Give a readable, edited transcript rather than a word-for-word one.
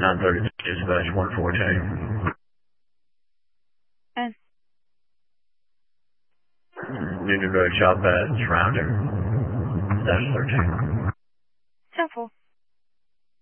932/114. S. Union Road, Shop at Surrounding. -13.